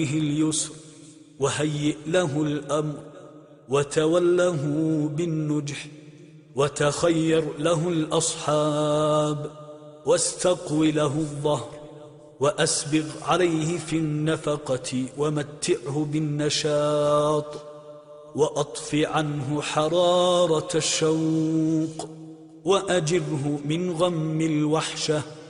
اليسر وهيئ له الأمر وتوله بالنجح وتخير له الأصحاب واستقو له الظهر وأسبغ عليه في النفقة ومتعه بالنشاط وأطف عنه حرارة الشوق وأجره من غم الوحشة